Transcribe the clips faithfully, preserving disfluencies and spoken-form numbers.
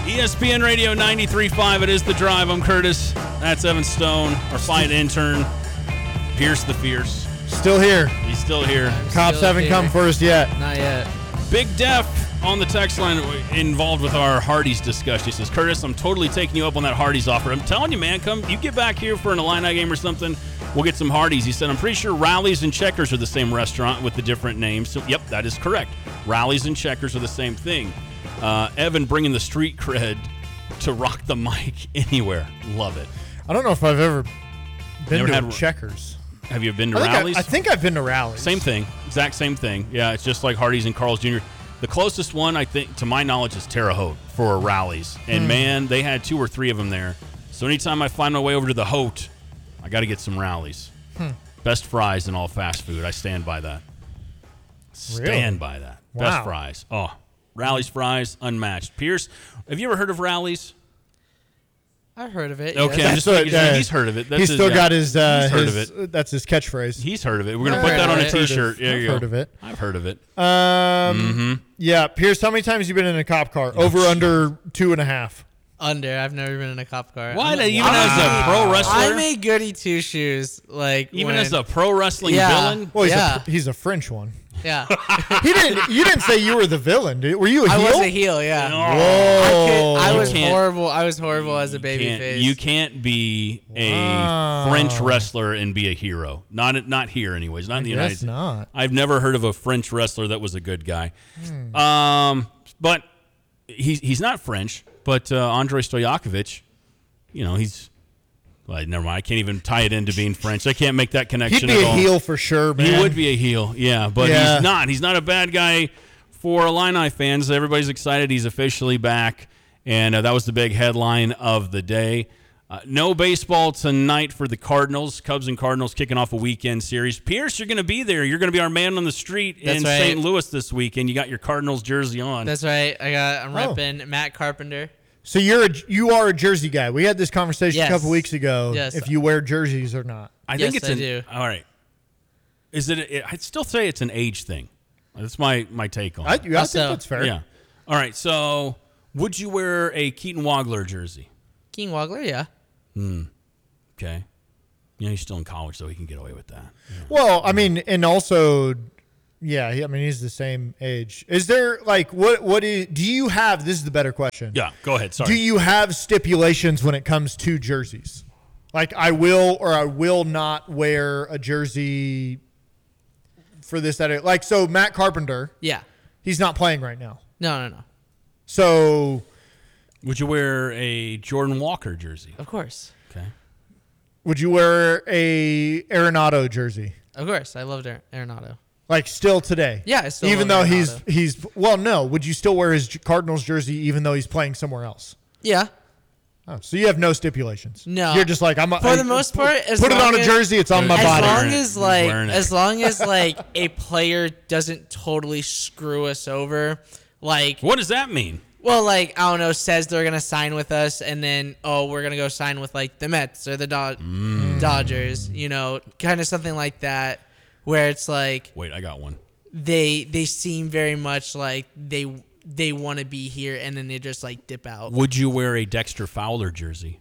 E S P N Radio ninety-three point five. It is The Drive. I'm Curtis. That's Evan Stone, our flight intern. Pierce the Fierce. Still here. He's still here. I'm Cops still haven't here. come for us yet. Not yet. Big Def on the text line involved with our Hardee's discussion. He says, Curtis, I'm totally taking you up on that Hardee's offer. I'm telling you, man, come, you get back here for an Illini game or something, we'll get some Hardee's. He said, I'm pretty sure Rallies and Checkers are the same restaurant with the different names. So, yep, that is correct. Rallies and Checkers are the same thing. Uh, Evan bringing the street cred to rock the mic anywhere. Love it. I don't know if I've ever been Never to had- a Checkers. Have you been to I think, Rallies? I, I think I've been to Rallies. Same thing. Exact same thing. Yeah, it's just like Hardee's and Carl's Junior The closest one, I think, to my knowledge, is Terre Haute for Rallies. And, Mm. man, they had two or three of them there. So anytime I find my way over to the Haute, I got to get some Rallies. Hmm. Best fries in all fast food. I stand by that. Stand Really? by that. Wow. Best fries. Oh, Rallies fries, unmatched. Pierce, have you ever heard of Rallies? I've heard of it. Okay, yes. I'm just what, thinking, uh, he's heard of it. That's He's his- still yeah. got his, uh, He's heard his of it. that's his catchphrase. He's heard of it. We're going to I've put heard that on of a it. T-shirt. I've There you heard go. of it. I've heard of it. Um, Mm-hmm. Yeah, Pierce, how many times you been in a cop car? Over, under, two and a half. Under. I've never been in a cop car. What? I'm- Even as a pro wrestler? I'm a goody two shoes. Like Even when, as a pro wrestling Yeah. villain? Well, he's, Yeah. a, he's a French one. yeah, He didn't. You didn't say you were the villain, did, were you a I heel? was a heel. Yeah, No. I, could, I Whoa. was You can't- horrible. I was horrible as a baby Can't- face. You can't be a Wow. French wrestler and be a hero. Not not here, anyways. Not in the I United guess States. not. I've never heard of a French wrestler that was a good guy. Hmm. Um, but he's he's not French. But uh, Andrei Stojakovic, you know, he's. Well, never mind. I can't even tie it into being French. I can't make that connection He'd be at a all. heel for sure, man. He would be a heel, yeah, but Yeah. he's not. He's not a bad guy for Illini fans. Everybody's excited. He's officially back, and uh, that was the big headline of the day. Uh, no baseball tonight for the Cardinals. Cubs and Cardinals kicking off a weekend series. Pierce, you're going to be there. You're going to be our man on the street That's in right. Saint Louis this weekend. You got your Cardinals jersey on. That's right. I got. I'm Oh. repping Matt Carpenter. So you're a, you are a jersey guy. We had this conversation Yes. a couple weeks ago. Yes. If you wear jerseys or not. I think Yes, it's I an, do. all right. Is it? it? I'd still say it's an age thing. That's my my take on I, I it. think Also- that's fair. Yeah. All right. So, would you wear a Keaton Wagler jersey? King Wagler. Yeah. Okay. You know, he's still in college, so he can get away with that. Well, I mean, and also, yeah, he, I mean, he's the same age. Is there like what? What do do you have? This is the better question. Yeah, go ahead. Sorry. Do you have stipulations when it comes to jerseys? Like, I will or I will not wear a jersey for this. That like so, Matt Carpenter, Yeah. he's not playing right now. No. No. No. So Would you wear a Jordan Walker jersey? Of course. Okay. would you wear a Arenado jersey? Of course. I loved Ar- Arenado. Like still today? Yeah, I still even love though he's Arenado. he's well, no. Would you still wear his Cardinals jersey even though he's playing somewhere else? Yeah. Oh, so you have no stipulations. No. You're just like I'm. A, For I- the most part, as put it long on a as- jersey. It's on my As As body. long Wearing it. as He's like, wearing it. as long as like a player doesn't totally screw us over, like, What does that mean? well, like I don't know, says they're gonna sign with us, and then oh, we're gonna go sign with like the Mets or the Dod- Mm. Dodgers, you know, kind of something like that, where it's like Wait, I got one. they they seem very much like they they want to be here, and then they just like dip out. Would you wear a Dexter Fowler jersey?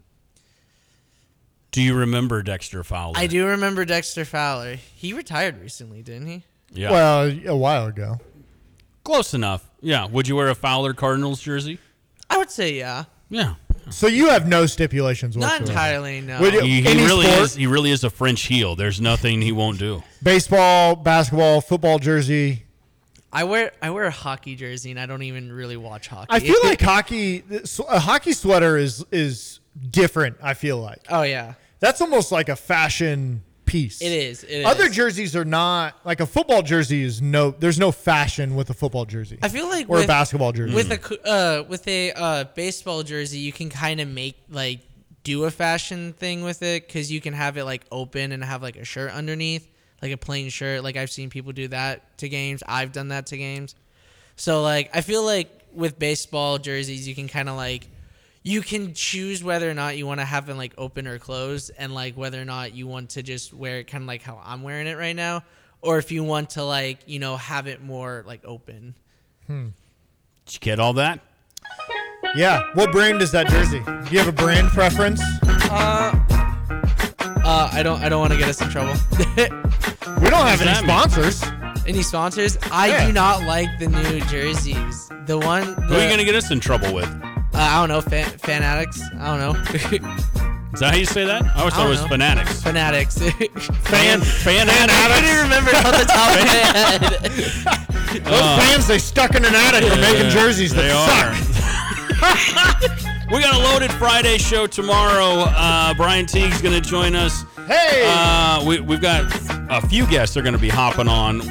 Do you remember Dexter Fowler? I do remember Dexter Fowler. He retired recently, didn't he? Yeah. Well, a while ago. Close enough. Yeah. Would you wear a Fowler Cardinals jersey? I would say yeah. Yeah. So you have no stipulations Not whatsoever. entirely, no. Would you- He, he Any really sport? is. He really is a French heel. There's nothing he won't do. Baseball, basketball, football jersey. I wear I wear a hockey jersey, and I don't even really watch hockey. I feel like hockey, a hockey sweater is is different. I feel like oh yeah, that's almost like a fashion piece. it is. It Other is. jerseys are not like a football jersey is no. There's no fashion with a football jersey I feel like or with, a basketball jersey. with a c- uh with a uh baseball jersey, you can kind of make like do a fashion thing with it because you can have it like open and have like a shirt underneath, like a plain shirt. Like I've seen people do that to games. I've done that to games. So like I feel like with baseball jerseys, you can kind of like you can choose whether or not you want to have it like open or closed, and like whether or not you want to just wear it kind of like how I'm wearing it right now, or if you want to like you know have it more like open. Did you get all that? Yeah. What brand is that jersey? Do you have a brand preference? Uh, uh, I don't. I don't want to get us in trouble. We don't have any that mean? sponsors. Any sponsors? I Yeah. do not like the new jerseys. The one. The, Who are you gonna get us in trouble with? Uh, I don't know. Fan, fanatics. I don't know. Is that how you say that? I always I thought it don't was know. fanatics. Fanatics. Fan, fan, I couldn't remember it off the top of my head. Those fans, they stuck in an attic are making jerseys They that are. We got a loaded Friday show tomorrow. Uh, Brian Teague's going to join us. suck. Hey! Uh, we, we've got a few guests that are going to be hopping on.